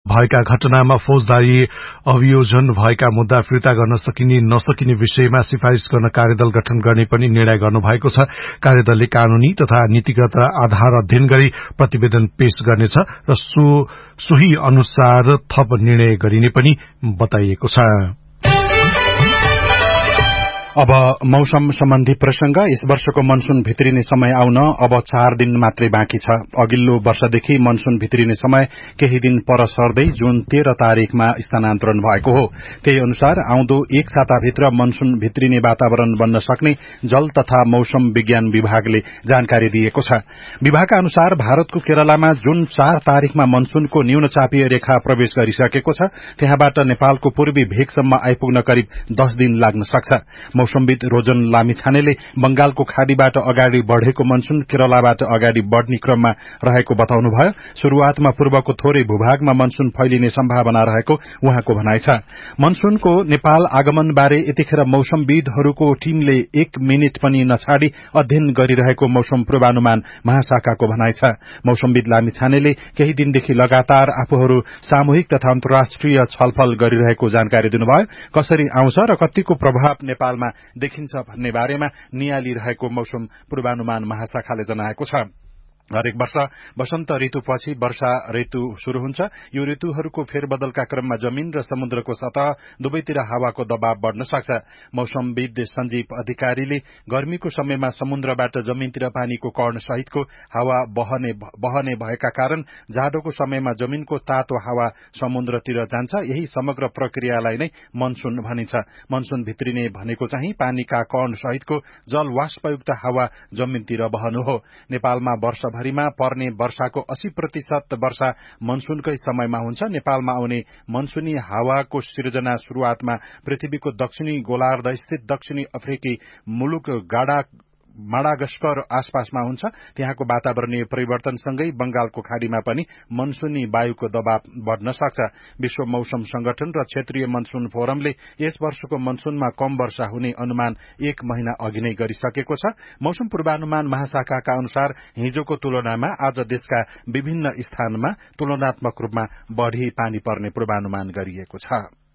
भएका घटनामा फौजदारी अभियोजन भएका मुद्दा फिर्ता गर्न सकिने नसकिने विषयमा सिफारिश गर्न कार्यदल गठन गर्ने पनि निर्णय गर्नुभएको छ। कार्यदलले कानूनी तथा नीतिगत आधार अध्ययन गरी प्रतिवेदन पेश गर्नेछ र सोही अनुसार थप निर्णय गरिने पनि बताइएको छ। अब मौसम सम्बन्धी प्रसंग। यस वर्षको मनसून भित्रिने समय आउन अब 4 दिन मात्रै बाँकी छ। अघिल्लो वर्षदेखि मनसून भित्रिने समय केही दिन पर सर्दै जुन 13 तारिखमा स्थानान्तरण भएको हो। त्यही अनुसार आउँदो एक साताभित्र मनसून भित्रिने वातावरण बन्न सक्ने जल तथा मौसम विज्ञान विभागले जानकारी दिएको छ। विभागका अनुसार भारतको केरलामा जुन 4 तारिखमा मनसूनको न्यूनचापीय रेखा प्रवेश गरिसकेको छ, त्यहाँबाट नेपालको पूर्वी भेगसम्म आइपुग्न करिब 10 दिन लाग्न सक्छ। मौसमविद रोजन लामिछानेले बंगालको खाड़ीबाट अगाडि बढ़ेको मनसून केरलाबाट अगाडि बढ़ने क्रममा रहेको बताउनुभयो। शुरूआतमा पूर्वको थोरै भूभागमा मनसून फैलिने सम्भावना रहेको उहाँको भनाइ छ। मनसूनको नेपाल आगमन बारे यतिखेर मौसमविदहरूको टीमले 1 मिनेट पनि नछाडी अध्ययन गरिरहेको मौसम पूर्वानुमान महाशाखाको भनाइ छ। मौसमविद लामिछानेले केही दिनदेखि लगातार आफूहरू सामूहिक तथा अन्तर्राष्ट्रिय छलफल गरिरहेको जानकारी दिनुभयो। कसरी आउँछ र कतिको प्रभाव नेपालमा देखिन्छ भन्ने बारेमा नियालिरहेको मौसम पूर्वानुमान महाशाखाले जनाएको छ। हरेक वर्ष वसन्त ऋतुपछि वर्षा ऋतु शुरू हुन्छ। यो ऋतुहरूको फेरबदलका क्रममा जमीन र समुद्रको सतह दुवैतिर हावाको दबाव बढ़न सक्छ। मौसमविद सञ्जीव अधिकारीले गर्मीको समयमा समुद्रबाट जमीनतिर पानीको कण सहितको हावा बहने भएका कारण जाडोको समयमा जमीनको तातो हावा समुद्रतिर जान्छ। यही समग्र प्रक्रियालाई नै मनसून भनिन्छ। मनसून भित्रिने भनेको चाहिँ पानीका कण सहितको जल वाष्पयुक्त हावा जमीनतिर बहनु हो। नेपालमा वर्षभरिमा पर्ने वर्षाको 80% वर्षा मनसूनकै समयमा हुन्छ। नेपालमा आउने मनसूनी हावाको सिर्जना शुरूआतमा पृथ्वीको दक्षिणी गोलार्ध स्थित दक्षिणी अफ्रिकी मुलुक माडागस्कर आसपासमा हुन्छ। त्यहाँको वातावरणीय परिवर्तनसँगै बंगालको खाड़ीमा पनि मनसूनी वायुको दबाव बढ़न सक्छ। विश्व मौसम संगठन र क्षेत्रीय मनसून फोरमले यस वर्षको मनसूनमा कम वर्षा हुने अनुमान 1 महिना अघि नै गरिसकेको छ। मौसम पूर्वानुमान महाशाखाका अनुसार हिजोको तुलनामा आज देशका विभिन्न स्थानमा तुलनात्मक रूपमा बढ़ी पानी पर्ने पूर्वानुमान गरिएको छ।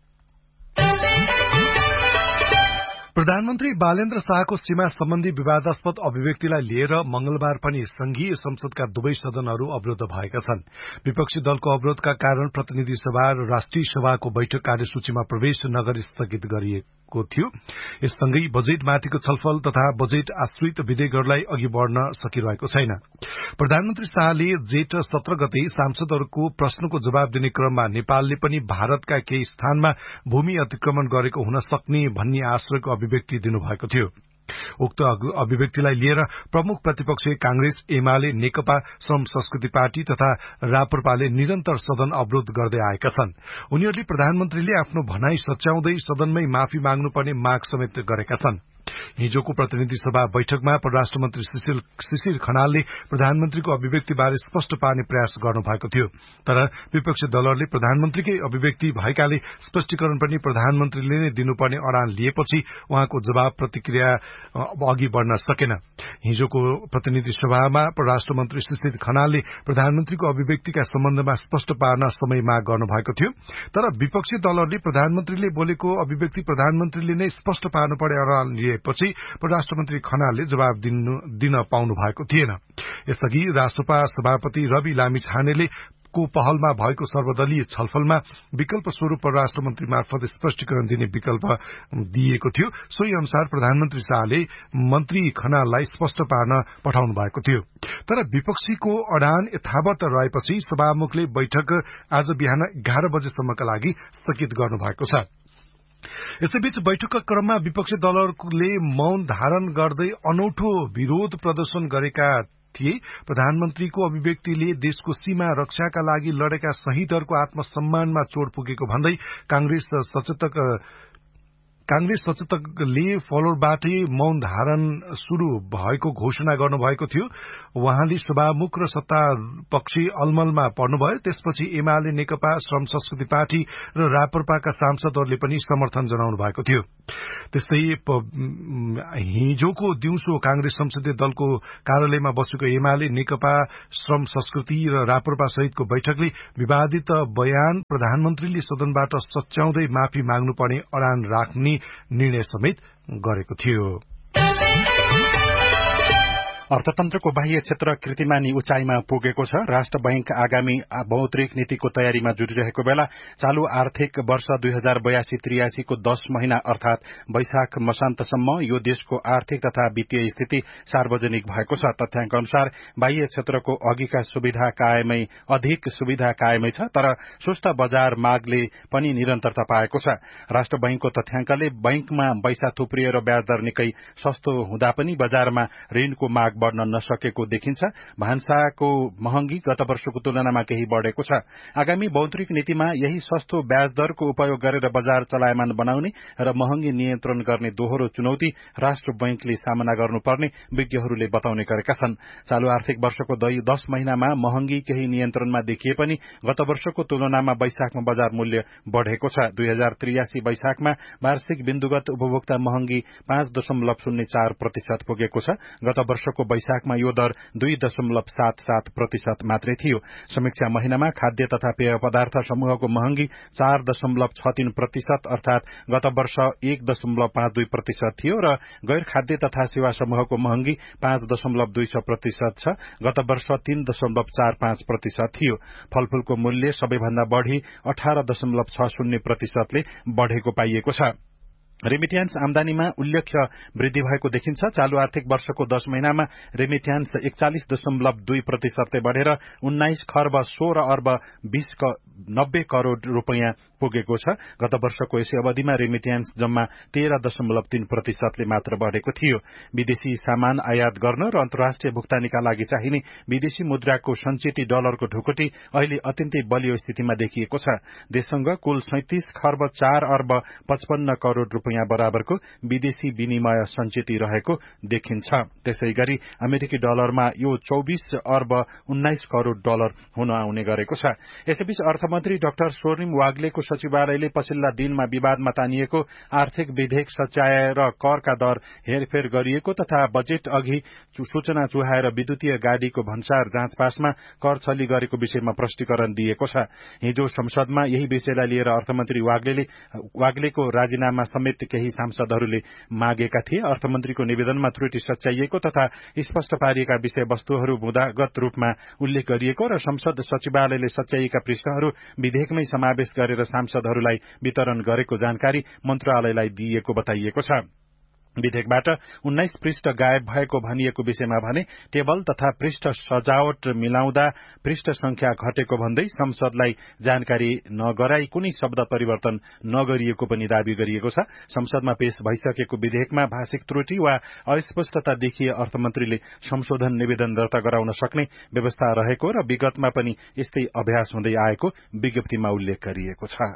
प्रधानमन्त्री बालेन्द्र शाहको सीमा सम्बन्धी विवादास्पद अभिव्यक्तिलाई लिएर मंगलबार पनि संघीय संसदका दुवै सदनहरू अवरूद्ध भएका छन्। विपक्षी दलको अवरोधका कारण प्रतिनिधि सभा र राष्ट्रिय सभाको बैठक कार्यसूचीमा प्रवेश नगरी स्थगित गरिएको थियो। यससँगै बजेटमाथिको छलफल तथा बजेट आश्रित विधेयकहरूलाई अघि बढ़न सकिरहेको छैन। प्रधानमन्त्री शाहले जेठ 17 गते सांसदहरूको प्रश्नको जवाब दिने क्रममा नेपालले पनि भारतका केही स्थानमा भूमि अतिक्रमण गरेको हुन सक्ने भन्ने आश्रयको अभिव्यक्ति दिनुभएको थियो। उक्त अभिव्यक्तिलाई लिएर प्रमुख प्रतिपक्ष कांग्रेस, एमाले, नेकपा श्रम संस्कृति पार्टी तथा राप्रपाले निरन्तर सदन अवरोध गर्दै आएका छन्। उनीहरूले प्रधानमन्त्रीले आफ्नो भनाई सच्याउँदै सदनमै माफी माग्नुपर्ने माग समेत गरेका छन्। हिजोको प्रतिनिधि सभा बैठकमा परराष्ट्र मन्त्री शिशिर खनालले प्रधानमन्त्रीको अभिव्यक्तिबारे स्पष्ट पार्ने प्रयास गर्नुभएको थियो। तर विपक्षी दलहरूले प्रधानमन्त्रीकै अभिव्यक्ति भएकाले स्पष्टीकरण पनि प्रधानमन्त्रीले नै दिनुपर्ने अडान लिएपछि उहाँको जवाब प्रतिक्रिया अघि बढ़न सकेन। हिजोको प्रतिनिधि सभामा परराष्ट्र मन्त्री शिशिर खनालले प्रधानमन्त्रीको अभिव्यक्तिका सम्बन्धमा स्पष्ट पार्न समय माग गर्नुभएको थियो। तर विपक्षी दलहरूले प्रधानमन्त्रीले बोलेको अभिव्यक्ति प्रधानमन्त्रीले नै स्पष्ट पार्नुपर्ने अडान पछि परराष्ट्र मन्त्री खनालले जवाब दिन पाउनु भएको थिएन। यसअघि राष्ट्रपा सभापति रवि लामिछानेले को पहलमा भएको सर्वदलीय छलफलमा विकल्प स्वरूप परराष्ट्र मन्त्री मार्फत स्पष्टीकरण दिने विकल्प दिएको थियो। सोही अनुसार प्रधानमन्त्री शाहले मन्त्री खनाललाई स्पष्ट पार्न पठाउनु भएको थियो। तर विपक्षीको अडान यथावत रहेपछि सभामुखले बैठक आज बिहान 11 बजेसम्मका लागि स्थगित गर्नुभएको छ। यसैबीच बैठकका क्रममा विपक्षी दलहरूले मौन धारण गर्दै अनौठो विरोध प्रदर्शन गरेका थिए। प्रधानमन्त्रीको अभिव्यक्तिले देशको सीमा रक्षाका लागि लडेका शहीदहरूको आत्मसम्मानमा चोट पुगेको भन्दै कांग्रेस सचेतकले फ्लोरबाटै मौन धारण शुरू भएको घोषणा गर्नुभएको थियो। उहाँले सभामुख र सत्तापक्षी अलमलमा पर्नुभयो। त्यसपछि एमाले, नेकपा, श्रम संस्कृति पार्टी र राप्रपाका सांसदहरूले पनि समर्थन जनाउनु भएको थियो। त्यस्तै हिजोको दिउँसो कांग्रेस संसदीय दलको कार्यालयमा बसेको एमाले, नेकपा, श्रम संस्कृति र राप्रपा सहितको बैठकले विवादित बयान प्रधानमन्त्रीले सदनबाट सच्याउँदै माफी माग्नुपर्ने अडान राख्ने निर्णय समेत गरेको थियो। अर्थतन्त्रको बाह्य क्षेत्र कृतिमानी उचाइमा पुगेको छ। राष्ट्र बैंक आगामी मौद्रिक नीतिको तयारीमा जुटिरहेको बेला चालू आर्थिक वर्ष 2082-83 को 10 महिना अर्थात वैशाख मसान्तसम्म यो देशको आर्थिक तथा वित्तीय स्थिति सार्वजनिक भएको छ। तथ्याङ्क अनुसार बाह्य क्षेत्रको अधिक सुविधा कायमै छ, तर सुस्त बजार मागले पनि निरन्तरता पाएको छ। राष्ट्र बैंकको तथ्याङ्कले बैंकमा पैसा थुप्रिएर ब्याज दर निकै सस्तो हुँदा पनि बजारमा ऋणको माग बढ़न नसकेको देखिन्छ। भान्साको महँगी गत वर्षको तुलनामा केही बढ़ेको छ। आगामी मौद्रिक नीतिमा यही सस्तो ब्याज दरको उपयोग गरेर बजार चलायमान बनाउने र महँगी नियन्त्रण गर्ने दोहोरो चुनौती राष्ट्र बैंकले सामना गर्नुपर्ने विज्ञहरूले बताउने गरेका छन्। चालू आर्थिक वर्षको 10 महिनामा महँगी केही नियन्त्रणमा देखिए पनि गत वर्षको तुलनामा वैशाखमा बजार मूल्य बढ़ेको छ। 2083 वैशाखमा वार्षिक बिन्दुगत उपभोक्ता महँगी 5.04% पुगेको छ। गत वर्षको वैशाखमा यो दर 2.77% मात्रै थियो। समीक्षा महिनामा खाद्य तथा पेय पदार्थ समूहको महँगी 4.63% अर्थात गत वर्ष 1.52% थियो र गैर खाद्य तथा सेवा समूहको महँगी 5.26% छ। गत वर्ष 3.45% थियो। फलफूलको मूल्य सबैभन्दा बढ़ी 18.60% ले बढ़ेको पाइएको छ। रेमिट्यान्स आमदानीमा उल्लेख्य वृद्धि भएको देखिन्छ। चालू आर्थिक वर्षको 10 महिनामा रेमिट्यान्स 41.2% बढ़ेर 19 खर्ब 16 अर्ब 90 करोड़ रूपियाँ पुगेको छ। गत वर्षको यसै अवधिमा रेमिट्यान्स जम्मा 13.3% ले मात्र बढ़ेको थियो। विदेशी सामान आयात गर्न र अन्तर्राष्ट्रिय भुक्तानीका लागि चाहिने विदेशी मुद्राको सञ्चित डलरको ढुकुटी अहिले अत्यन्तै बलियो स्थितिमा देखिएको छ। देशसँग कुल 37 खर्ब 4 अर्ब 55 करोड़ रूपियाँ बराबरको विदेशी विनिमय सञ्चित रहेको देखिन्छ। त्यसै गरी अमेरिकी डलरमा यो 24 अर्ब 19 करोड़ डलर हुन आउने गरेको छ। यसैबीच अर्थमन्त्री डाक्टर स्वर्णिम वाग्लेको सचिवालयले पछिल्ला दिनमा विवादमा तानिएको आर्थिक विधेयक सच्याएर करका दर हेरफेर गरिएको तथा बजेट अघि सूचना चुहाएर विद्युतीय गाड़ीको भन्सार जाँचपासमा कर छली गरेको विषयमा प्रष्टीकरण दिएको छ। हिजो संसदमा यही विषयलाई लिएर अर्थमन्त्री वाग्लेको राजीनामा समेत केही सांसदहरूले मागेका थिए। अर्थमन्त्रीको निवेदनमा त्रुटि सच्याइएको तथा स्पष्ट पारिएका विषयवस्तुहरू मुद्दागत रूपमा उल्लेख गरिएको र संसद सचिवालयले सच्याइएका पृष्ठहरू विधेयकमै समावेश गरेर सांसदहरूलाई वितरण गरेको जानकारी मन्त्रालयलाई दिएको बताइएको छ। विधेयकबाट 19 पृष्ठ गायब भएको भनिएको विषयमा भने टेबल तथा पृष्ठ सजावट मिलाउँदा पृष्ठ संख्या घटेको भन्दै संसदलाई जानकारी नगराई कुनै शब्द परिवर्तन नगरिएको पनि दावी गरिएको छ। संसदमा पेश भइसकेको विधेयकमा भाषिक त्रुटि वा अस्पष्टता देखिए अर्थमन्त्रीले संशोधन निवेदन दर्ता गराउन सक्ने व्यवस्था रहेको र विगतमा पनि यस्तै अभ्यास हुँदै आएको विज्ञप्तिमा उल्लेख गरिएको छ।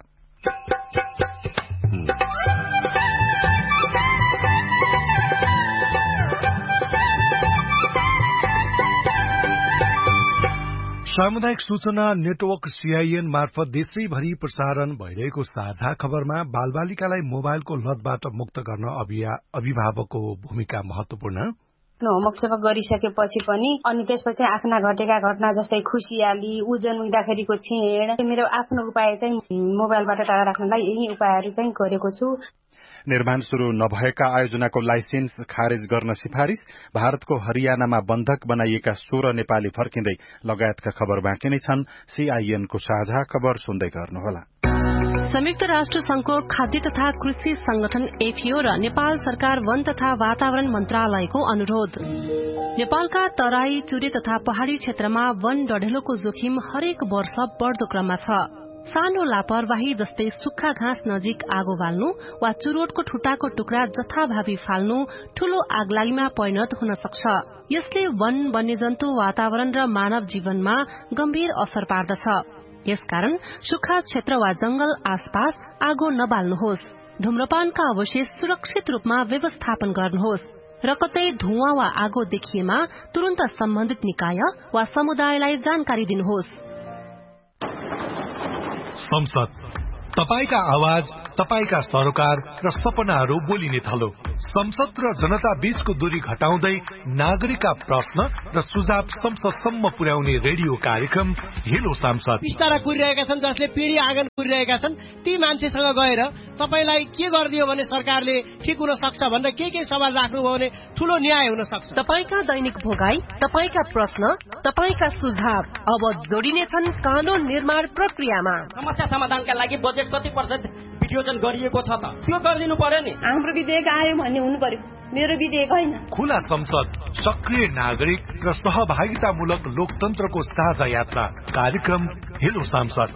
सामुदायिक सूचना नेटवर्क सीआईएन मार्फत देशैभरि प्रसारण भइरहेको साझा खबरमा बालबालिकालाई मोबाइलको लतबाट मुक्त गर्न अभिभावकको भूमिका महत्वपूर्ण। होमवर्क सबै गरिसकेपछि पनि अनि त्यसपछि आफ्ना घटेका घटना जस्तै खुसियाली उ जन्मिँदाखेरिको छेड मेरो आफ्नो उपाय चाहिँ मोबाइलबाट टाढा राख्नलाई यही उपायहरू चाहिँ गरेको छु। निर्माण शुरू नभएका आयोजनाको लाइसेन्स खारेज गर्न सिफारिश। भारतको हरियाणामा बन्धक बनाइएका 16 नेपाली फर्किँदै लगायतका खबर बाँकी नै छन्। सीआईएनको साझा खबर सुन्दै गर्नुहोला। संयुक्त राष्ट्र संघको खाद्य तथा कृषि संगठन एफएओ र नेपाल सरकार वन तथा वातावरण मन्त्रालयको अनुरोध। नेपालका तराई, चुरे तथा पहाड़ी क्षेत्रमा वन डढेलोको जोखिम हरेक वर्ष बढ़दो क्रममा छ। सानो लापरवाही जस्तै सुक्खा घाँस नजिक आगो बाल्नु वा चुरोटको ठुटाको टुक्रा जथाभावी फाल्नु ठूलो आगलागीमा परिणत हुन सक्छ। यसले वन, वन्यजन्तु, वातावरण र मानव जीवनमा गम्भीर असर पार्दछ। यसकारण सुक्खा क्षेत्र वा जंगल आसपास आगो नबाल्नुहोस्। धूम्रपानका अवशेष सुरक्षित रूपमा व्यवस्थापन गर्नुहोस्। र कतै धुवाँ वा आगो देखिएमा तुरन्त सम्बन्धित निकाय वा समुदायलाई जानकारी दिनुहोस्। संसद, तपाईका आवाज, तपाईका सरोकार र सपनाहरू बोलिने थलो। संसद र जनता बीचको दूरी घटाउँदै नागरिकका प्रश्न र सुझाव संसदसम्म पुर्याउने रेडियो कार्यक्रम हेलो सांसद। बिस्तारा कुरिरहेका छन्, जसले पिँढी आँगन कुरिरहेका छन्, ती मान्छेसँग गएर तपाईलाई के गरिदियो भने सरकारले ठिक हुन सक्छ भनेर के सवाल राख्नुभयो भने ठूलो न्याय हुन सक्छ। तपाईका दैनिक भोगाई, तपाईका प्रश्न, तपाईका सुझाव अब जोडिनेछन् कानून निर्माण प्रक्रियामा। समस्या समाधानका लागि बजेट कति % विनियोजन गरिएको छ त त्यो गरिदिनु पर्यो नि। हाम्रो विधेयक आयो भन्ने हुनु पर्यो, मेरो विधेयक होइन। खुला संसद, सक्रिय नागरिक र सहभागितामूलक लोकतन्त्रको साझा यात्रा कार्यक्रम हेलो सांसद।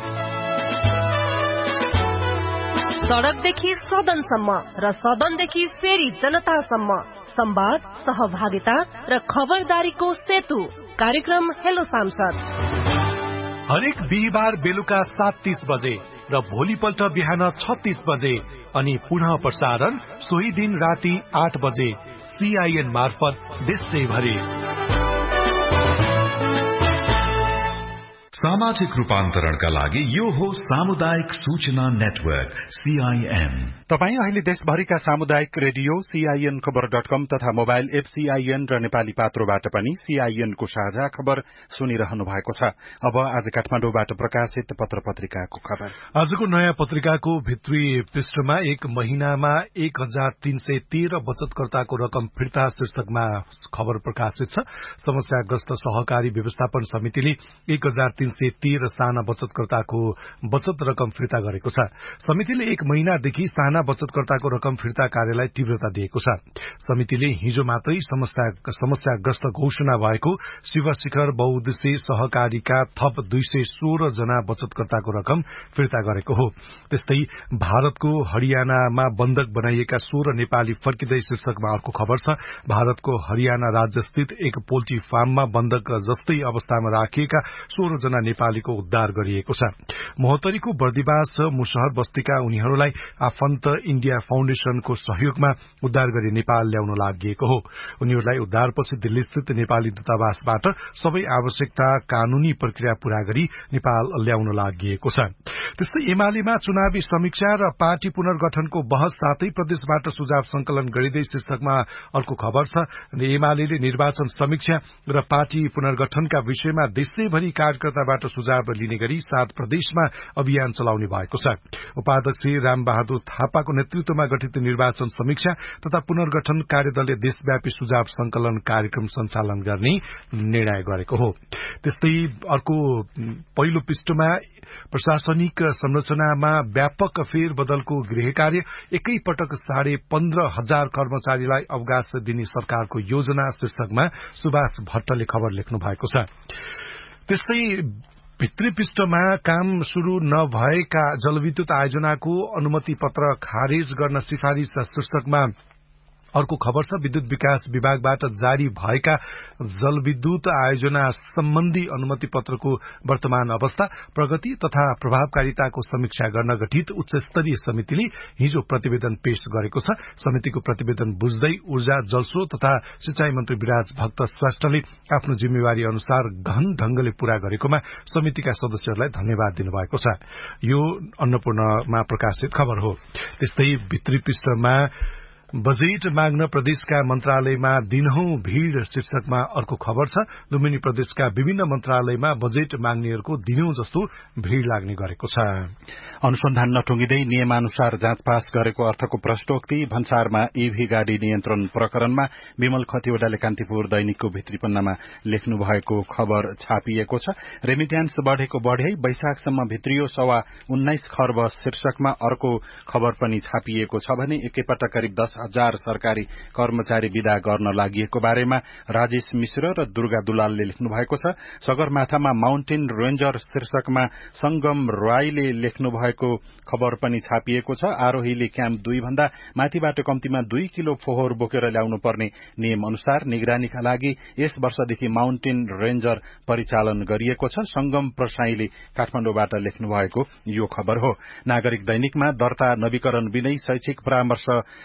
सड़कदेखि सदनसम्म र सदनदेखि फेरि जनतासम्म संवाद, सहभागिता र खबरदारीको सेतु कार्यक्रम हेलो सांसद। हरेक बिहिबार बेलुका 7:30 बजे र भोलिपल्ट बिहान 36 बजे अनि पुनः प्रसारण सोही दिन राति 8 बजे CIN मार्फत देशैभरि। सामाजिक रूपान्तरणका लागि यो हो सामुदायिक सूचना नेटवर्क CIN। तपाई अहिले देशभरिका सामुदायिक रेडियो CIN खबर.com तथा मोबाइल एप CIN र नेपाली पात्रोबाट पनि CIN को साझा खबर सुनिरहनु भएको छ। अब आज काठमाडौँबाट प्रकाशित पत्र पत्रिकाको खबर। आजको नयाँ पत्रिकाको भित्री पृष्ठमा एक महिनामा 1313 बचतकर्ताको रकम फिर्ता शीर्षकमा खबर प्रकाशित छ। समस्याग्रस्त सहकारी व्यवस्थापन समितिले 1313 साना बचतकर्ताको बचत रकम फिर्ता गरेको छ। समितिले एक महिनादेखि साना बचतकर्ताको रकम फिर्ता कार्यलाई तीव्रता दिएको छ। समितिले हिजो मात्रै समस्याग्रस्त घोषणा भएको शिवशिखर बहुउद्देश्य सहकारीका थप 216 जना बचतकर्ताको रकम फिर्ता गरेको हो। त्यस्तै भारतको हरियाणामा बन्धक बनाइएका 16 नेपाली फर्किँदै शीर्षकमा अर्को खबर छ। भारतको हरियाणा राज्यस्थित एक पोल्ट्री फार्ममा बन्धक जस्तै अवस्थामा राखिएका 16 जना नेपालीको उद्धार गरिएको छ। महोत्तरीको बर्दिवास मुसहर बस्तीका उनीहरूलाई आफन्त इण्डिया फाउन्डेशनको सहयोगमा उद्धार गरी नेपाल ल्याउन लागि हो। उनीहरूलाई उद्धारपछि दिल्लीस्थित नेपाली दूतावासबाट सबै आवश्यकता कानूनी प्रक्रिया पूरा गरी नेपाल ल्याउन लागि छ। त्यस्तै एमालेमा चुनावी समीक्षा र पार्टी पुनर्गठनको बहस साथै प्रदेशबाट सुझाव संकलन गरिँदै शीर्षकमा अर्को खबर छ। एमाले निर्वाचन समीक्षा र पार्टी पुनर्गठनका विषयमा देशैभरि कार्यकर्ताबाट सुझाव लिने गरी 7 प्रदेशमा अभियान चलाउने भएको छ। उपाध्यक्ष रामबहादुर थापाको नेतृत्वमा गठित निर्वाचन समीक्षा तथा पुनर्गठन कार्यदलले देशव्यापी सुझाव संकलन कार्यक्रम सञ्चालन गर्ने निर्णय गरेको हो। त्यस्तै अर्को पहिलो पृष्ठमा प्रशासनिक संरचनामा व्यापक फेरबदलको गृह कार्य, एकै पटक 15,500 कर्मचारीलाई अवकाश दिने सरकारको योजना शीर्षकमा सुभाष भट्टले खबर लेख्नु भएको छ। त्यस्तै भित्री पृष्ठमा काम शुरू नभएका जलविद्युत आयोजनाको अनुमति पत्र खारेज गर्न सिफारिश शीर्षकमा अर्को खबर छ। विद्युत विकास विभागबाट जारी भएका जलविद्युत आयोजना सम्बन्धी अनुमति पत्रको वर्तमान अवस्था, प्रगति तथा प्रभावकारिताको समीक्षा गर्न गठित उच्च स्तरीय समितिले हिजो प्रतिवेदन पेश गरेको छ। समितिको प्रतिवेदन बुझ्दै ऊर्जा, जलस्रोत तथा सिंचाई मन्त्री विराज भक्त श्रेष्ठले आफ्नो जिम्मेवारी अनुसार गहन ढंगले पूरा गरेकोमा समितिका सदस्यहरूलाई धन्यवाद दिनुभएको छ। यो अन्नपूर्णमा प्रकाशित खबर हो। त्यस्तै भित्री पृष्ठमा बजेट माग्न प्रदेशका मन्त्रालयमा दिनहौं भीड़ शीर्षकमा अर्को खबर छ। लुम्बिनी प्रदेशका विभिन्न मन्त्रालयमा बजेट माग्नेहरूको दिनौं जस्तो भीड़ लाग्ने गरेको छ। अनुसन्धान नटुंगिँदै नियमानुसार जाँच पास गरेको अर्थको प्रश्नोक्ति, भन्सारमा ईभी गाड़ी नियन्त्रण प्रकरणमा विमल खतिवड़ाले कान्तिपुर दैनिकको भित्री पन्नामा लेख्नु भएको खबर छापिएको छ। रेमिट्यान्स बढ़ेको बढ़ै वैशाखसम्म भित्रियो 19.25 खर्ब शीर्षकमा अर्को खबर पनि छापिएको छ भने एकैपटक करिब 10,000 सरकारी कर्मचारी विदा गर्न लागि बारेमा राजेश मिश्र र दुर्गा दुलालले लेख्नु भएको छ। सगरमाथामा माउन्टेन रेन्जर शीर्षकमा संगम राईले लेख्नु भएको खबर पनि छापिएको छ। आरोहीले क्याम्प 2 भन्दा माथिबाट कम्तीमा 2 किलो फोहोर बोकेर ल्याउनु पर्ने नियम अनुसार निगरानीका लागि यस वर्षदेखि माउन्टेन रेन्जर परिचालन गरिएको छ। संगम प्रसाईले काठमाडौँबाट लेख्नु भएको यो खबर हो। नागरिक दैनिकमा दर्ता नवीकरण बिनै शैक्षिक परामर्श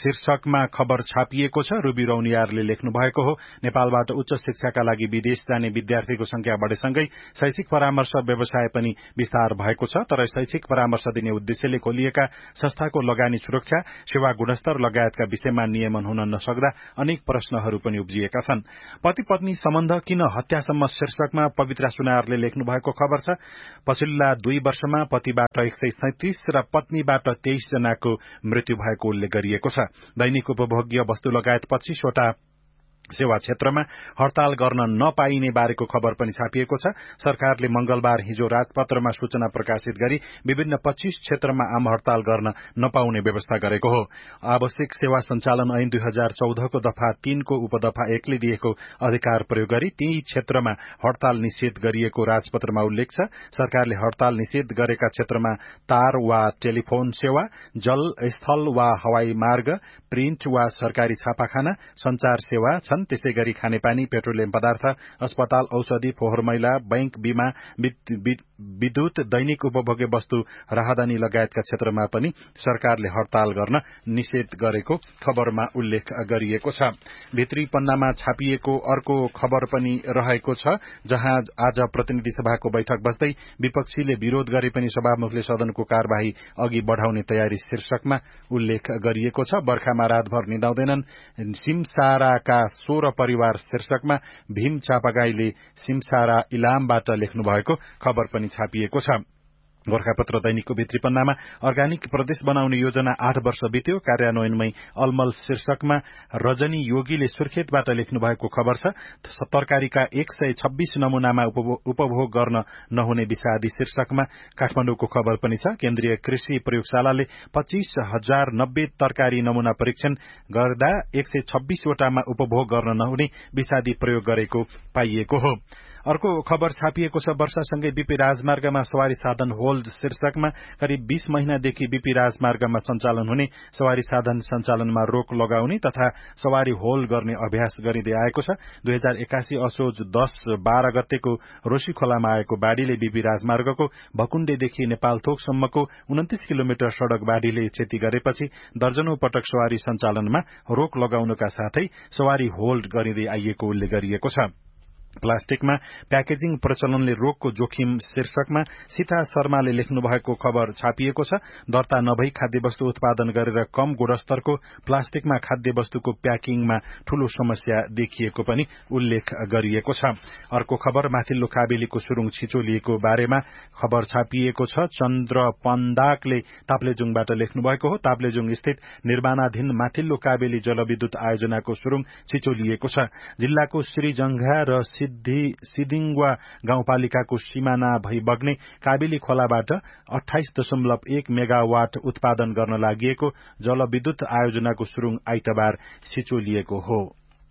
शीर्षकमा खबर छापिएको छ। रुबी रौनियारले लेख्नु भएको हो। नेपालबाट उच्च शिक्षाका लागि विदेश जाने विद्यार्थीको संख्या बढेसँगै शैक्षिक परामर्श व्यवसाय पनि विस्तार भएको छ। तर शैक्षिक परामर्श दिने उद्देश्यले खोलिएका संस्थाको लगानी सुरक्षा, सेवा गुणस्तर लगायतका विषयमा नियमन हुन नसक्दा अनेक प्रश्नहरू पनि उब्जिएका छन्। पति पत्नी सम्बन्ध किन हत्यासम्म शीर्षकमा पवित्रा सुनारले लेख्नु भएको खबर छ। पछिल्ला 2 वर्षमा पतिबाट 137 र पत्नीबाट 23 जनाको मृत्यु भएको उल्लेख गरिएको छ। दैनिक उपभोग्य वस्तु लगायत 25 वटा सेवा क्षेत्रमा हड़ताल गर्न नपाइने बारेको खबर पनि छापिएको छ। सरकारले मंगलबार हिजो राजपत्रमा सूचना प्रकाशित गरी विभिन्न 25 क्षेत्रमा आम हड़ताल गर्न नपाउने व्यवस्था गरेको हो। आवश्यक सेवा सञ्चालन ऐन 2014 को दफा 3 को उपदफा 1 ले दिएको अधिकार प्रयोग गरी ती क्षेत्रमा हड़ताल निषेध गरिएको राजपत्रमा उल्लेख छ। सरकारले हड़ताल निषेध गरेका क्षेत्रमा तार वा टेलिफोन सेवा, जल, स्थल वा हवाई मार्ग, प्रिन्ट वा सरकारी छापाखाना, संचार सेवा छन्। त्यसैगरी खानेपानी, पेट्रोलियम पदार्थ, अस्पताल, औषधि, फोहोर मैला, बैंक, बीमा, विद्युत, दैनिक उपभोग्य वस्तु, राहदानी लगायतका क्षेत्रमा पनि सरकारले हड़ताल गर्न निषेध गरेको खबरमा उल्लेख गरिएको छ। भित्री पन्नामा छापिएको अर्को खबर पनि रहेको छ, जहाँ आज प्रतिनिधि सभाको बैठक बस्दै विपक्षीले विरोध गरे पनि सभामुखले सदनको कार्यवाही अघि बढ़ाउने तयारी शीर्षकमा उल्लेख गरिएको छ। बर्खामा रातभर निदाउँदैनन् सिमसाराका 16 परिवार शीर्षकमा भीम चापागाईले सिमसारा इलामबाट लेख्नु भएको खबर पनि छापिएको छ। गोर्खापत्र दैनिकको भित्री पन्नामा अर्ग्यानिक प्रदेश बनाउने योजना 8 वर्ष बित्यो, कार्यान्वयनमै अलमल शीर्षकमा रजनी योगीले सुर्खेतबाट लेख्नु भएको खबर छ। तरकारीका 126 नमूनामा उपभोग गर्न नहुने विषादी शीर्षकमा काठमाडौँको खबर पनि छ। केन्द्रीय कृषि प्रयोगशालाले 25,090 तरकारी नमूना परीक्षण गर्दा 126 वटामा उपभोग गर्न नहुने विषादी प्रयोग गरेको पाइएको हो। अर्को खबर छापिएको छ। वर्षासँगै बीपी राजमार्गमा सवारी साधन होल्ड शीर्षकमा करिब 20 महिनादेखि बीपी राजमार्गमा सञ्चालन हुने सवारी साधन सञ्चालनमा रोक लगाउने तथा सवारी होल्ड गर्ने अभ्यास गरिँदै आएको छ। 2081 असोज 10-12 गतेको रोशी खोलामा आएको बाढ़ीले बीपी राजमार्गको भकुण्डेदेखि नेपालथोकसम्मको 29 किलोमिटर सड़क बाढ़ीले क्षति गरेपछि दर्जनौं पटक सवारी सञ्चालनमा रोक लगाउनका साथै सवारी होल्ड गरिँदै आइएको उल्लेख गरिएको छ। प्लास्टिकमा प्याकेजिङ प्रचलनले रोगको जोखिम शीर्षकमा सीता शर्माले लेख्नु भएको खबर छापिएको छ। दर्ता नभई खाद्यवस्तु उत्पादन गरेर कम गुणस्तरको प्लास्टिकमा खाद्यवस्तुको प्याकिङमा ठूलो समस्या देखिएको पनि उल्लेख गरिएको छ। अर्को खबर माथिल्लो काबेलीको सुरुङ छिचोलिएको बारेमा खबर छापिएको छ। चन्द्र पन्दाकले ताप्लेजुङबाट लेख्नु भएको हो। ताप्लेजुङ स्थित निर्माणाधीन माथिल्लो काबेली जलविद्युत आयोजनाको सुरुङ छिचोलिएको छ। जिल्लाको श्रीजंघा र सिदिङवा गाउँपालिकाको सिमाना भई बग्ने काबेली खोलाबाट 28.1 मेगावाट उत्पादन गर्न लागि जलविद्युत आयोजनाको सुरुङ आइतबार छिचोलिएको हो।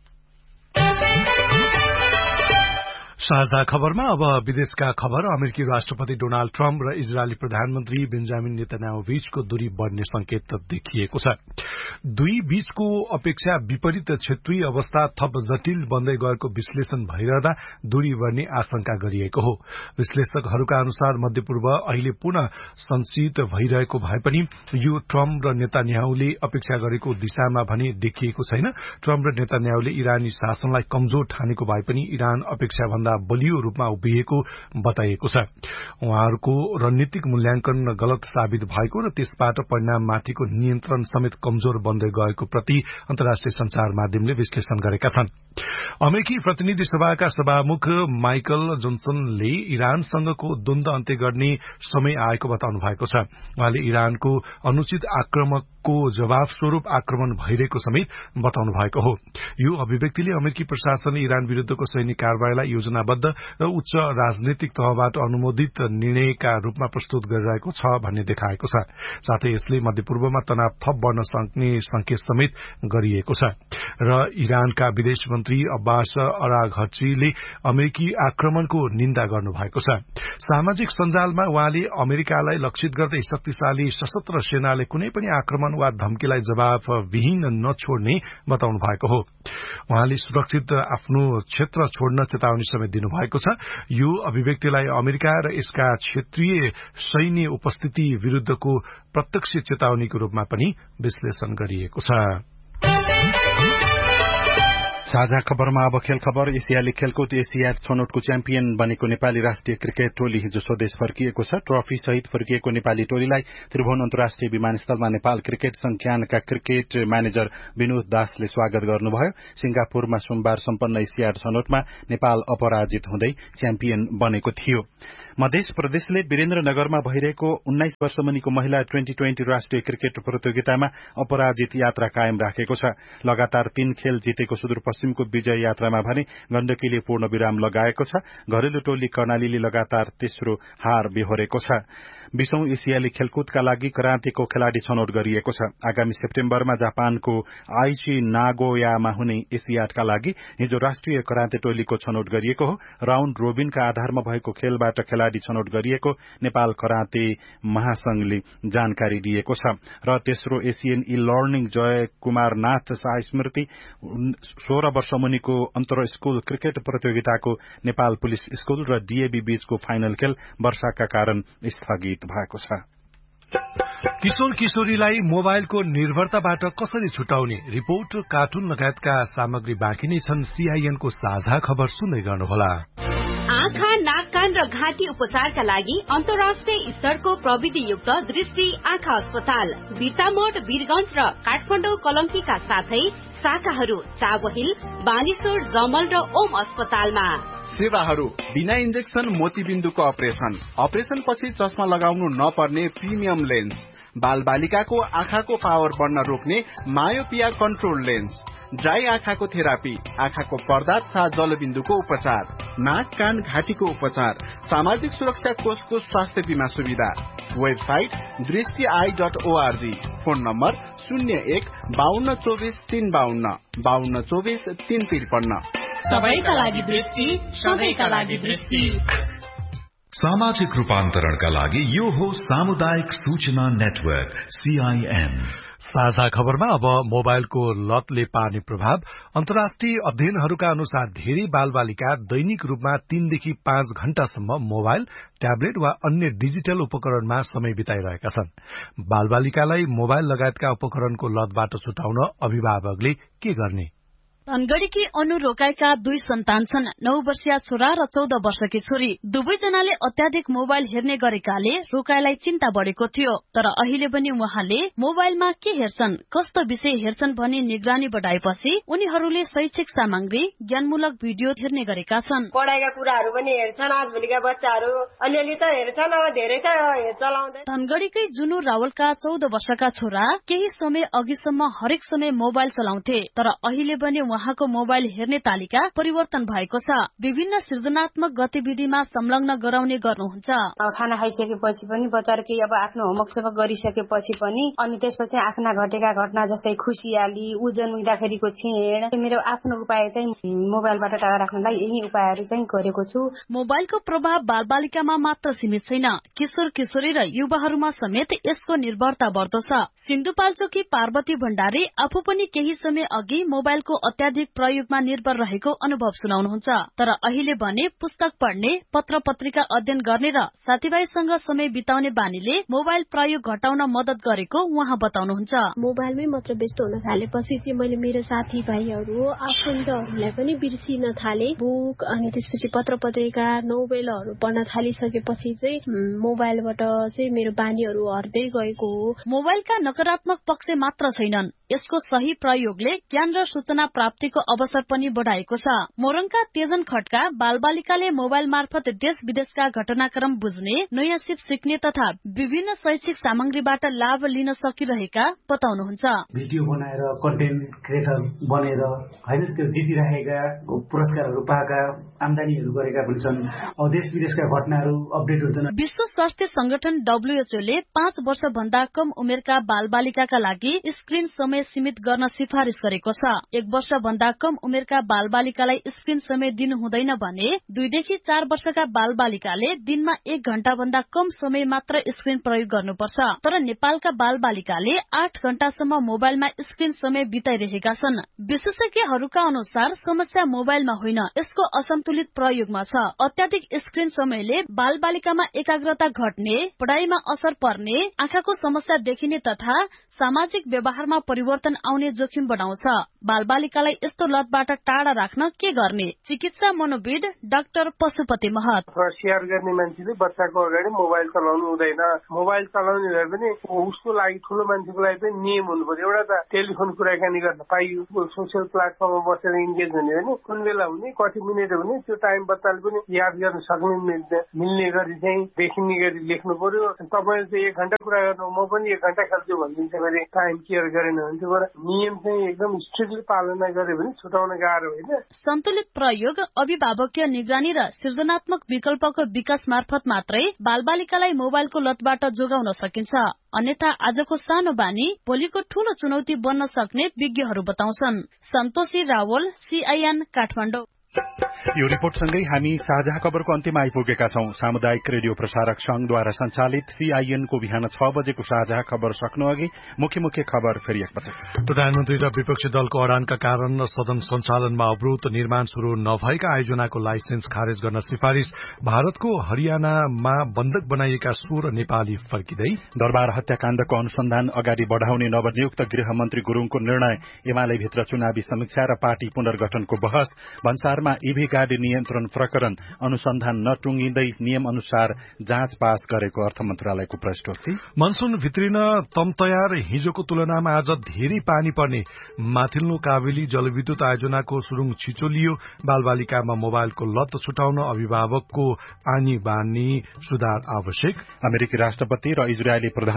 साझा खबरमा अब विदेशका खबर। अमेरिकी राष्ट्रपति डोनाल्ड ट्रम्प र इजरायली प्रधानमन्त्री बेन्जामिन नेतन्याहु बीचको दूरी बढ़ने संकेत देखिएको छ। दुई बीचको अपेक्षा विपरीत क्षेत्रीय अवस्था थप जटिल बन्दै गएको विश्लेषण भइरहँदा दूरी बढ़ने आशंका गरिएको हो। विश्लेषकहरूका अनुसार मध्यपूर्व अहिले पुनः संचित भइरहेको भए पनि यो ट्रम्प र नेतन्याहुले अपेक्षा गरेको दिशामा भने देखिएको छैन। ट्रम्प र नेतन्याहुले इरानी शासनलाई कमजोर ठानेको भए पनि इरान अपेक्षा भन्दा बलियो रूपमा उभिएको बताइएको छ। उहाँहरूको रणनीतिक मूल्याङ्कन गलत साबित भएको र त्यसबाट परिणाममाथिको नियन्त्रण समेत कमजोर बन्दै गएको प्रति अन्तर्राष्ट्रिय संचार माध्यमले विश्लेषण गरेका छन्। अमेरिकी प्रतिनिधि सभाका सभामुख माइकल जोन्सनले इरानसँगको द्वन्द्व अन्त्य गर्ने समय आएको बताउनु भएको छ। उहाँले इरानको अनुचित आक्रमणको जवाब स्वरूप आक्रमण भइरहेको समेत बताउनु भएको हो। यो अभिव्यक्तिले अमेरिकी प्रशासनले इरान विरूद्धको सैनिक कारवाहीलाई योजनाबद्ध र उच्च राजनीतिक तहबाट अनुमोदित निर्णयका रूपमा प्रस्तुत गरिरहेको छ भन्ने देखाएको छ। साथै यसले मध्यपूर्वमा तनाव थप बढ़न सक्ने संकेत समेत गरिएको छ। र इरानका विदेश मन्त्री अब्बास अराघचीले अमेरिकी आक्रमणको निन्दा गर्नु भएको छ। सामाजिक सञ्जालमा उहाँले अमेरिकालाई लक्षित गर्दै शक्तिशाली सशस्त्र सेनाले कुनै पनि आक्रमण वा धम्कीलाई जवाफविहीन नछोड्ने बताउनु भएको हो। उहाँले सुरक्षित आफ्नो क्षेत्र छोड्न चेतावनी समेत दिनुभएको छ। यो अभिव्यक्तिलाई अमेरिका र यसका क्षेत्रीय सैन्य उपस्थिति विरूद्धको प्रत्यक्ष चेतावनीको रूपमा पनि विश्लेषण गरिएको छ। साझा खबरमा अब खेल खबर। एसियाली खेलकुद एसिया छनौटको च्याम्पियन बनेको नेपाली राष्ट्रिय क्रिकेट टोली हिजो स्वदेश फर्किएको छ। ट्रफी सहित फर्किएको नेपाली टोलीलाई त्रिभुवन अन्तर्राष्ट्रिय विमानस्थलमा Nepal cricket संघ्यानका cricket manager Vinod दासले स्वागत गर्नुभयो। सिंगापुरमा सोमबार सम्पन्न एसिया छनौटमा नेपाल अपराजित हुँदै च्याम्पियन बनेको थियो। मध्य प्रदेशले वीरेन्द्रनगरमा भइरहेको 19 वर्ष मुनिको महिला 2020 राष्ट्रिय क्रिकेट प्रतियोगितामा अपराजित यात्रा कायम राखेको छ। लगातार 3 खेल जितेको सुदूरपश्चिमको विजय यात्रामा भने गण्डकीले पूर्ण विराम लगाएको छ। घरेलु टोली कर्णालीले लगातार तेस्रो हार बेहोरेको छ। 20औं एसियाली खेलकुदका लागि करातेको खेलाड़ी छनौट गरिएको छ। आगामी सेप्टेम्बरमा जापानको आइची नागोयामा हुने एसियाडका लागि हिजो राष्ट्रिय कराते टोलीको छनौट गरिएको हो। राउण्ड रोबिनका आधारमा भएको खेलबाट खेलाड़ी छनौट गरिएको नेपाल कराते महासंघले जानकारी दिएको छ। र तेस्रो एसियन ई लर्निङ जय कुमार नाथ शाह स्मृति 16 वर्ष मुनिको अन्तर स्कूल क्रिकेट प्रतियोगिताको नेपाल पुलिस स्कूल र डीएबी बीचको फाइनल खेल वर्षाका कारण स्थगित भएको छ। किशोर किशोरीलाई मोबाइलको निर्भरताबाट कसरी छुटाउने रिपोर्ट, कार्टुन लगायतका सामग्री बाँकी नै छन्। सीआईएनको साझा खबर सुन्दै गर्नुहोला। आँखा, नाक, कान र घाँटी उपचारका लागि अन्तर्राष्ट्रिय स्तरको प्रविधियुक्त दृष्टि आँखा अस्पताल बिर्तामोड, वीरगंज र काठमाडौँ कलंकीका साथै शाखाहरू चाबहिल, बानेश्वर, जमल र ओम अस्पतालमा। सेवाहरू बिना इन्जेक्सन मोतीबिन्दुको अपरेसन पछि चस्मा लगाउनु नपर्ने प्रिमियम लेन्स, बाल बालिकाको आँखाको पावर बढ्न रोक्ने मायोपिया कन्ट्रोल लेन्स, ड्राई आँखाको थेरापी, आँखाको पर्दा तथा जलबिन्दुको उपचार, नाक, कान, घाँटीको उपचार, सामाजिक सुरक्षा कोषको स्वास्थ्य बीमा सुविधा। वेबसाइट दृष्टि.org। Phone number 01-5224-352 5224-353। सबैका लागि दृष्टि, सबैका लागि दृष्टि। सामाजिक रूपान्तरणका लागि यो हो सामुदायिक सूचना नेटवर्क सीआईएन। साझा खबरमा अब मोबाइलको लतले पार्ने प्रभाव। अन्तर्राष्ट्रिय अध्ययनहरूका अनुसार धेरै बालबालिका दैनिक रूपमा 3 देखि 5 घण्टासम्म मोबाइल, ट्याब्लेट वा अन्य डिजिटल उपकरणमा समय बिताइरहेका छन्। बालबालिकालाई मोबाइल लगायतका उपकरणको लतबाट छुटाउन अभिभावकले के गर्ने? धनगढ़ीकी अनु रोकाएका 2 सन्तान छन्। 9 वर्षीय छोरा र 14 वर्षकी छोरी। दुवैजनाले अत्याधिक मोबाइल हेर्ने गरेकाले रोकाईलाई चिन्ता बढ़ेको थियो। तर अहिले पनि उहाँले मोबाइलमा के हेर्छन्, कस्तो विषय हेर्छन् भनी निगरानी बढाएपछि उनीहरूले शैक्षिक सामग्री, ज्ञानमूलक भिडियो हेर्ने गरेका छन्। पढाइका कुराहरू पनि हेर्छन्। आजभोलिका बच्चाहरू अलिअलि त हेर्छन्, अब धेरै त चलाउँदैन। धनगढ़ीकै जुनु रावलका 14 वर्षका छोरा केही समय अघिसम्म हरेक समय मोबाइल चलाउँथे। तर अहिले पनि उहाँको मोबाइल हेर्ने तालिका परिवर्तन भएको छ। विभिन्न सृजनात्मक गतिविधिमा संलग्न गराउने गर्नुहुन्छ। खाना खाइसकेपछि पनि बच्चाहरू केही अब आफ्नो होमवर्क सेवा गरिसकेपछि पनि अनि त्यसपछि आफ्ना घटेका घटना जस्तै खुसियाली, उजन उठ्दाखेरिको छेड, मेरो आफ्नो उपाय चाहिँ मोबाइलबाट टाढा राख्नलाई यही उपायहरू चाहिँ गरेको छु। मोबाइलको प्रभाव बालबालिकामा मात्र सीमित छैन, किशोर किशोरी र युवाहरूमा समेत यसको निर्भरता बढ्दो छ। सिन्धुपाल्चोकी पार्वती भण्डारी आफू पनि केही समय अघि मोबाइलको अत्याधिक प्रयोगमा निर्भर रहेको अनुभव सुनाउनुहुन्छ। तर अहिले भने पुस्तक पढ्ने, पत्र पत्रिका अध्ययन गर्ने र साथीभाइसँग समय बिताउने बानीले मोबाइल प्रयोग घटाउन मदत गरेको उहाँ बताउनुहुन्छ। मोबाइलमै मात्र व्यस्त हुन थालेपछि चाहिँ मैले मेरो साथीभाइहरू, आफन्तहरूलाई पनि बिर्सिन थाले। बुक अनि त्यसपछि पत्र पत्रिका, नोभेलहरू पढ्न थालिसकेपछि चाहिँ मोबाइलबाट चाहिँ मेरो बानीहरू हट्दै गएको हो। मोबाइलका नकारात्मक पक्ष मात्र छैनन्, यसको सही प्रयोगले ज्ञान र सूचना प्राप्तिको अवसर पनि बढ़ाएको छ। मोरङका तेजन खड्का बालबालिकाले मोबाइल मार्फत देश विदेशका घटनाक्रम बुझ्ने, नयाँ सिप सिक्ने तथा विभिन्न शैक्षिक सामग्रीबाट लाभ लिन सकिरहेका बताउनुहुन्छ। भिडियो बनाएर कन्टेन्ट क्रिएटर बनेर हैन त्यो जितिरहेका, पुरस्कारहरू पाएका, आम्दानीहरू गरेका पनि छन्। देश विदेशका घटनाहरू अपडेट हुन्छन्। विश्व स्वास्थ्य संगठन WHO ले 5 वर्ष भन्दा कम उमेरका बालबालिकाका लागि स्क्रिन समय सीमित गर्न सिफारिश गरेको छ। 1 वर्ष भन्दा कम उमेरका बालबालिकालाई स्क्रिन समय दिनु हुँदैन भने 2 देखि 4 वर्षका बालबालिकाले दिनमा 1 घण्टा भन्दा कम समय मात्र स्क्रिन प्रयोग गर्नुपर्छ। तर नेपालका बालबालिकाले 8 घण्टासम्म मोबाइलमा स्क्रिन समय बिताइरहेका छन्। विशेषज्ञहरूका अनुसार समस्या मोबाइलमा होइन, यसको असन्तुलित प्रयोगमा छ। अत्याधिक स्क्रिन समयले बालबालिकामा एकाग्रता घट्ने, पढाइमा असर पर्ने, आँखाको समस्या देखिने तथा सामाजिक व्यवहारमा परिवर्तन आउने जोखिम बढाउँछ। बालबालिकालाई यस्तो लतबाट टाढा राख्न के गर्ने? चिकित्सा मनोविद डाक्टर पशुपति महत। शेयर गर्ने मान्छेले बच्चाको अगाडि मोबाइल चलाउनु हुँदैन। मोबाइल चलाउने भए पनि उसको लागि ठुलो मान्छेको लागि पनि नियम हुनु पर्यो। एउटा त टेलिफोन कुराकानी गर्न पाइयो, सोसियल प्लेटफर्ममा बसेर इन्गेज हुने भने कुन बेला हुने, कति मिनट हुने, त्यो टाइम बच्चाले पनि याद गर्न सक्ने मिल्ने गरी चाहिँ देखिने गरी लेख्नु पर्यो। तपाईँले चाहिँ 1 घण्टा कुरा गर्नु, म पनि 1 घण्टा खेल्छु भनिदिन्छ भने टाइम केयर गरेन भने त्यो नियम चाहिँ एकदम स्ट्रिक्टली पालना गर्यो भने छुटाउन गाह्रो होइन। सन्तुलित प्रयोग, अभिभावकीय निगरानी र सृजनात्मक विकल्पको विकास मार्फत मात्रै बालबालिकालाई मोबाइलको लतबाट जोगाउन सकिन्छ। अन्यथा आजको सानो बानी भोलिको ठूलो चुनौती बन्न सक्ने विज्ञहरू बताउँछन्। सन्तोषी रावल, CIN काठमाडौँ। यो रिपोर्टसँगै हामी साझा खबरको अन्त्यमा आइपुगेका छौं। सामुदायिक रेडियो प्रसारक संघद्वारा संचालित CIN को बिहान 6 बजेको साझा खबर सक्नु अघि मुख्य मुख्य खबर फेरि एकपटक। प्रधानमन्त्री र विपक्षी दलको अडानका कारण सदन सञ्चालनमा अवरोध, निर्माण शुरू नभएका आयोजनाको लाइसेन्स खारेज गर्न सिफारिश, भारतको हरियाणामा बन्धक बनाइएका 16 नेपाली फर्किँदै, दरबार हत्याकाण्डको अनुसन्धान अगाडि बढ़ाउने नवनियुक्त गृहमन्त्री गुरूङको निर्णय, एमाले भित्र चुनावी समीक्षा र पार्टी पुनर्गठनको बहस, भन्सारमा ईभी गाडी नियन्त्रण प्रकरण अनुसन्धान नटुङ्गिँदै नियम अनुसार जाँच पास गरेको अर्थ मन्त्रालयको प्रश्नोक्ति, मनसून भित्रिन तम तयार, हिजोको तुलनामा आज धेरै पानी पर्ने, माथिल्लो काबेली जलविद्युत आयोजनाको सुरुङ छिचोलियो, बालबालिकामा मोबाइलको लत छुटाउन अभिभावकको आनी बानी सुधार आवश्यक, अमेरिकी राष्ट्रपति र इजरायली